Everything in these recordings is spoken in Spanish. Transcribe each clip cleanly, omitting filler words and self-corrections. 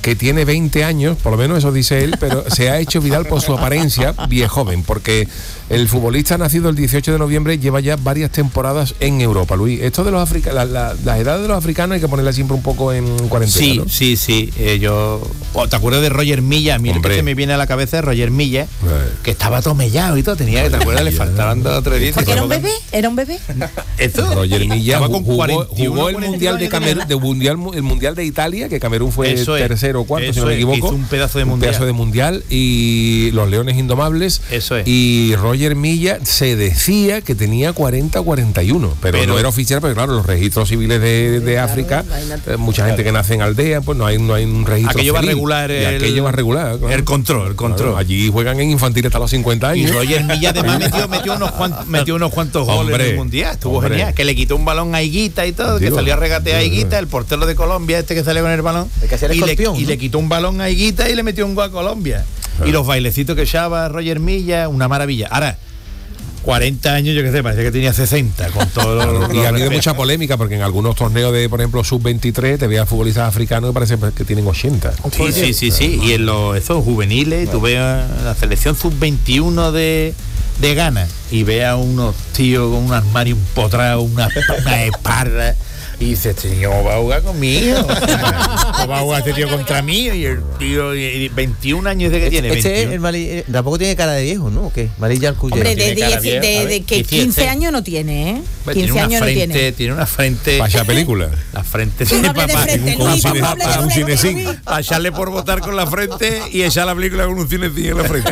que tiene 20 años, por lo menos eso dice él, pero se ha hecho viral por su apariencia viejoven, porque el futbolista nacido el 18 de noviembre lleva ya varias temporadas en Europa, Luis. Esto de los africanos, las edades de los africanos hay que ponerla siempre un poco en cuarentena, sí, ¿no? Sí. ¿Te acuerdas de Roger Milla? A mí el que se me viene a la cabeza es Roger Milla, que estaba tomellado y todo, ¿te acuerdas? Le faltaban 2 o 3 días. ¿Porque era un bebé? Eso. Roger Milla jugó el Mundial de Camerún, el Mundial de Italia, que Camerún fue tercero o cuarto, si no me equivoco. Hizo un pedazo de mundial y los Leones Indomables. Eso es. Y Roger Milla se decía que tenía 40 o 41, pero no era oficial, porque claro, los registros civiles de África, mucha gente que nace en aldea, pues no hay un registro. Aquello va a regular el control. Claro, allí juegan en infantil hasta los 50 años. Y Roger Milla además metió unos cuantos goles en el Mundial. Estuvo genial. Que le quitó un balón a Higuita y todo, que salió a regatear a Higuita, el portero de Colombia, que salió con el balón. Y le quitó un balón a Higuita y le metió un gol a Colombia. Y los bailecitos que echaba Roger Milla, una maravilla. Ahora, 40 años, yo qué sé, parece que tenía 60 con todo y ha habido mucha polémica porque en algunos torneos de, por ejemplo, sub-23 te veas futbolistas africanos que parece que tienen 80. Sí. Y en esos juveniles, tú ves la selección sub-21 de Ghana y ve a unos tíos con un armario empotrado, una espalda. Y dice, este niño va a jugar conmigo. ¿Cómo va a jugar este tío contra mí? Y el tío, 21 años de que tiene. Tampoco tiene cara de viejo, ¿no? ¿O qué? Malilla Alcuyero. Hombre, de que 15 años no tiene, ¿eh? 15 años no tiene. Tiene una frente. Para esa película. La frente de papá. Un cinecín. A echarle por votar con la frente y echar la película con un cinecín en la frente.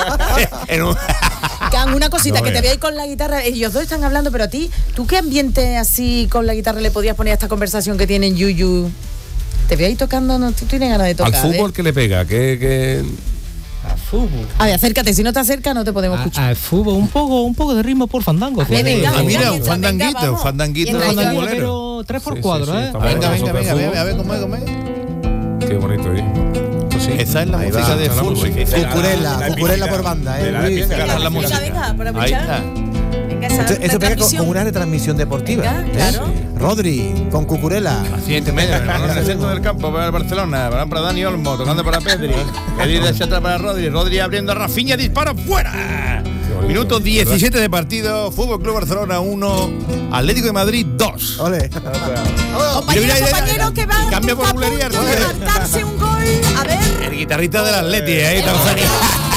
Una cosita, que te veáis con la guitarra, ellos dos están hablando, pero a ti, ¿tú qué ambiente así con la guitarra le podías poner a esta conversación que tienen Yuyu? ¿Te veáis tocando? No, tú tienes ganas de tocar. ¿Al fútbol qué le pega? Al fútbol. A ver, acércate, si no te acercas no te podemos escuchar. Al fútbol, un poco de ritmo por fandango. Mira, un fandanguito. Pero 3x4, Venga, a ver cómo es. Qué bonito, Sí. Esa es la música de fútbol. Cucurela por banda, la música. Venga, para ahí está. Esto pega con una retransmisión deportiva. Venga, claro. Rodri, con Cucurela. Así en medio, el balón en el centro del campo para el Barcelona, balón para Dani Olmo, tocando para Pedri. Pedri de atrás para Rodri abriendo a Rafinha, disparo fuera. Minuto 17 de partido, Fútbol Club Barcelona 1, Atlético de Madrid 2. Ole. Compañero que va cambia por bulería, a marcarse un gol. A ver. El guitarrista del Atleti, Tanzania.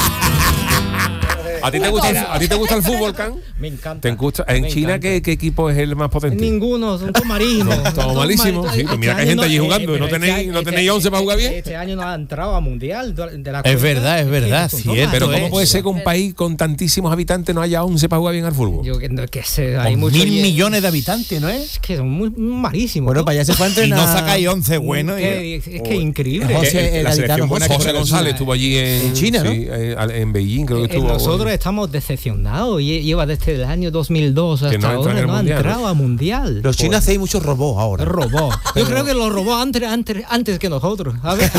¿A ti te gusta el fútbol, Can? Me encanta. ¿En China qué equipo es el más potente? Ninguno, son todos malísimos. Todos malísimos. Sí, pues mira que hay gente allí jugando. ¿No tenéis 11 para jugar bien? Este año no ha entrado a Mundial de la Es verdad, cierto. Pero ¿cómo puede ser que un país con tantísimos habitantes no haya 11 para jugar bien al fútbol? Yo que sé, hay con muchos 1.000 millones de habitantes, ¿no es? Es que son muy malísimos. Bueno, para allá se fue a entrenar. Y no sacáis 11 buenos. Es que increíble. José González estuvo allí en China, ¿no? En Beijing, creo que estuvo. Nosotros estamos decepcionados. Lleva desde el año 2002 hasta ahora no ha entrado a Mundial. Los chinos hacen muchos robots ahora. Yo creo que los robots antes que nosotros. A ver.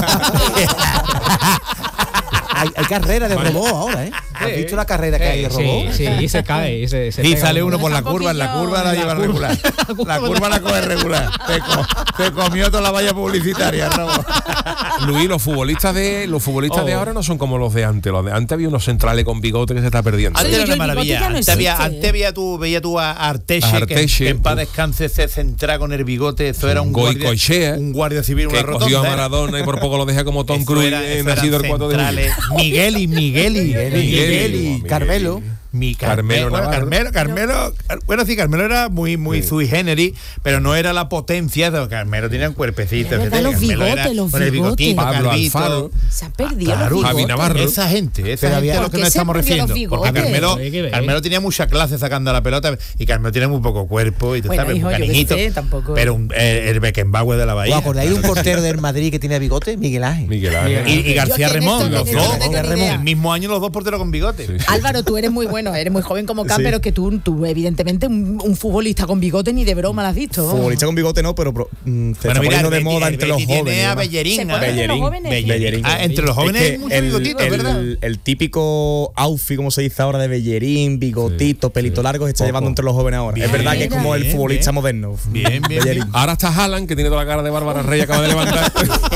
Hay carrera de robots ahora, ¿eh? ¿Has visto la carrera que hay de robots? Sí, y se cae. Y sale uno por la curva, en la curva la lleva regular. La curva la coge regular. Te comió toda la valla publicitaria, robot. Luis, los futbolistas de ahora no son como los de antes. Los de antes había unos centrales con bigote que se está perdiendo. Antes era una maravilla. Antes veía tú a Arteche, que en paz descanse, se centra con el bigote. Eso era un guardia civil, una rotonda. Que cogió a Maradona y por poco lo deja como Tom Cruise nacido el 4 de julio. Migueli, Carmelo. Carmelo era muy sui generis, pero no era la potencia de Carmelo. Tenía un cuerpecito. Los bigotes. Con el bigotito, Pablo Alfaro. Se ha perdido los bigotes. Javi Navarro. Esa gente a lo que nos estamos refiriendo. Porque Carmelo tenía mucha clase sacando la pelota y Carmelo tiene muy poco cuerpo y tú sabes, un cariñito. Pero el Beckenbauer de la Bahía. ¿Os acordáis de un portero del Madrid que tenía bigote? Miguel Ángel. Y García Remón. El mismo año los dos porteros con bigote. Álvaro, tú eres muy bueno, eres muy joven como Can, pero que tú evidentemente un futbolista con bigote ni de broma lo has visto. Futbolista con bigote no, pero se está poniendo de moda entre los jóvenes. Tiene a Bellerín. Entre los jóvenes hay mucho bigotito, ¿verdad? El típico outfit, como se dice ahora, de Bellerín, bigotito, pelito largo, se está llevando entre los jóvenes ahora. Es verdad que es como el futbolista moderno. Bien. Ahora está Haaland, que tiene toda la cara de Bárbara Rey, acaba de levantar.